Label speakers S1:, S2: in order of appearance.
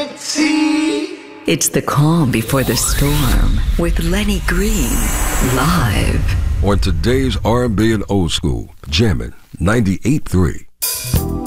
S1: It's the calm before the storm with Lenny Green live
S2: on today's R&B and old school, jamming 98.3.